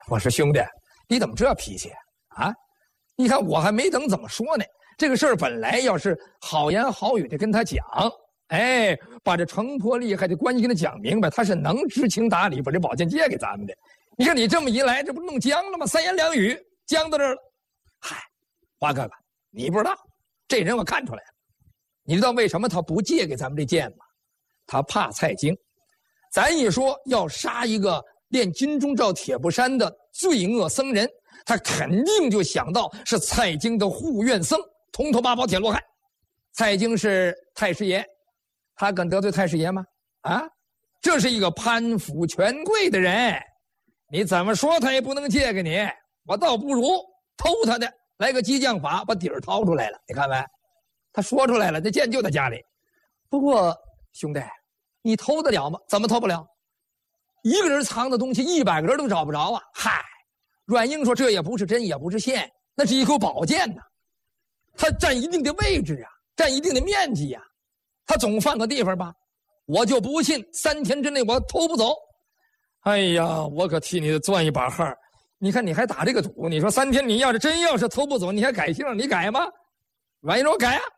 我说兄弟，你怎么这脾气啊？你看我还没等怎么说呢，这个事儿本来要是好言好语的跟他讲，哎，把这城坡利害的关系跟他讲明白，他是能知情达理把这宝剑借给咱们的。你看你这么一来，这不弄僵了吗？三言两语僵到这儿了。嗨，花哥哥，你不知道，这人我看出来了。你知道为什么他不借给咱们这剑吗？他怕蔡京。咱一说要杀一个练金钟罩铁布衫的罪恶僧人，他肯定就想到是蔡京的护院僧铜头八宝铁罗汉。蔡京是太师爷，他敢得罪太师爷吗？啊，这是一个攀附权贵的人，你怎么说他也不能借给你。我倒不如偷他的，来个激将法，把底儿掏出来了。你看没？他说出来了，这剑就在家里。不过兄弟，你偷得了吗？怎么偷不了？一个人藏的东西，100个人都找不着啊！嗨，阮英说这也不是针，也不是线，那是一口宝剑呐，它占一定的位置啊，占一定的面积呀，他总放个地方吧。我就不信3天之内我偷不走。哎呀，我可替你攥一把汗。你看你还打这个赌，你说3天你要是偷不走，你还改姓，你改吗？阮英说我改啊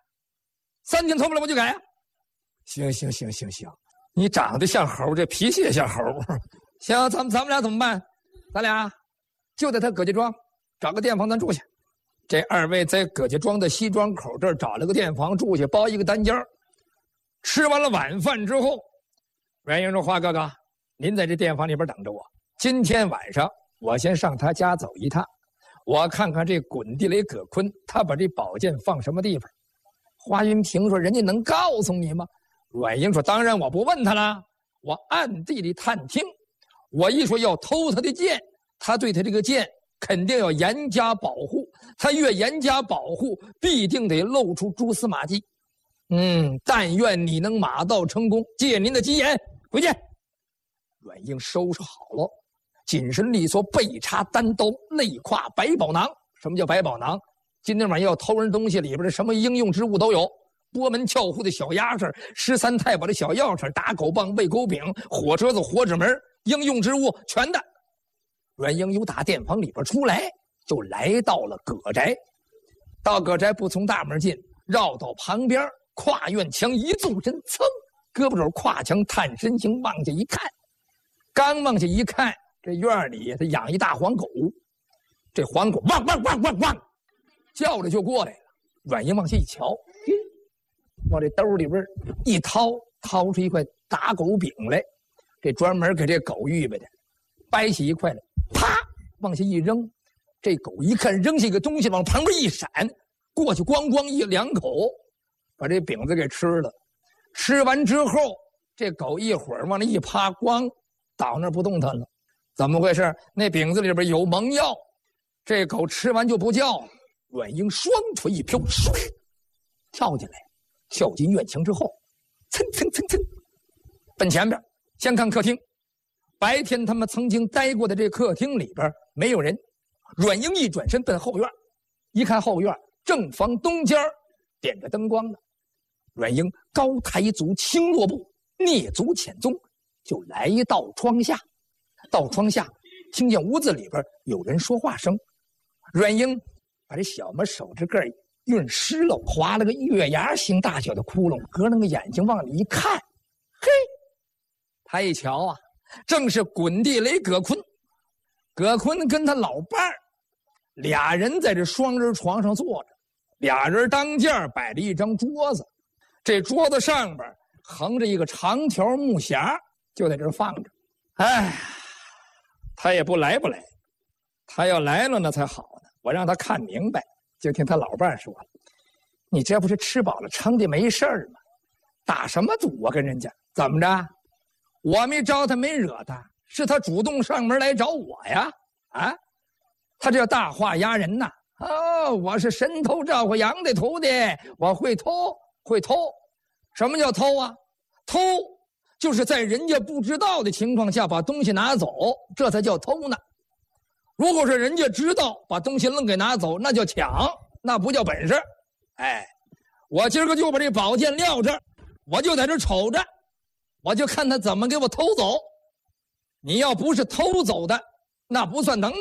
，3天偷不了我就改啊。行，你长得像猴，这脾气也像猴。行，咱们俩怎么办？咱俩就在他葛家庄找个店房咱住下。这2位在葛家庄的西庄口这儿找了个店房住下，包一个单间。吃完了晚饭之后，阮英说：“花哥哥，您在这店房里边等着我。今天晚上我先上他家走一趟，我看看这滚地雷葛坤他把这宝剑放什么地方。”华云平说：“人家能告诉你吗？”阮英说：“当然我不问他了，我暗地里探听。我一说要偷他的剑，他对他这个剑肯定要严加保护。他越严加保护，必定得露出蛛丝马迹。但愿你能马到成功。借您的吉言，回见。”阮英收拾好了，紧身利索，背插单刀，内挎百宝囊。什么叫百宝囊？今天晚上要偷人东西，里边的什么应用之物都有。波门撬户的小鸭子，13太保的小钥匙，打狗棒、喂狗饼，火车子、火纸门，应用之物全的。阮英由打店房里边出来，就来到了葛宅。到葛宅不从大门进，绕到旁边，跨院墙一纵身，噌，胳膊肘跨墙探身形，往下一看。刚往下一看，这院里他养一大黄狗，这黄狗汪汪汪汪汪叫着就过来了。阮英往下一瞧，往这兜里边一掏出一块打狗饼来，这专门给这狗预备的，掰起一块来，啪往下一扔。这狗一看扔下一个东西，往旁边一闪，过去咣咣一2口，把这饼子给吃了。吃完之后，这狗一会儿往那一趴，咣倒那不动弹了。怎么回事？那饼子里边有蒙药。这狗吃完就不叫了。阮英双腿一飘，跳进来，跳进院墙之后，蹭奔前边。先看客厅，白天他们曾经待过的这客厅里边没有人。阮英一转身奔后院，一看后院正房东间点着灯光呢。阮英高抬足，轻落步，蹑足潜踪，就来到窗下。到窗下，听见屋子里边有人说话声。阮英把这小拇手指盖运湿了，划了个月牙形大小的窟窿，隔着个眼睛往里一看，嘿，他一瞧啊，正是滚地雷葛坤。葛坤跟他老伴儿俩人在这双人床上坐着，俩人当间摆着一张桌子，这桌子上边横着一个长条木匣，就在这放着。哎，他也不来，他要来了那才好呢。我让他看明白，就听他老伴说了：“你这不是吃饱了撑的没事儿吗？打什么赌啊？跟人家怎么着？我没招他，没惹他，是他主动上门来找我呀！啊，他这叫大话压人呐！我是神偷赵火阳的徒弟，我会偷。什么叫偷啊？偷就是在人家不知道的情况下把东西拿走，这才叫偷呢。如果是人家知道把东西愣给拿走，那叫抢，那不叫本事。哎，我今儿个就把这宝剑撂这儿，我就在这瞅着，我就看他怎么给我偷走。你要不是偷走的，那不算能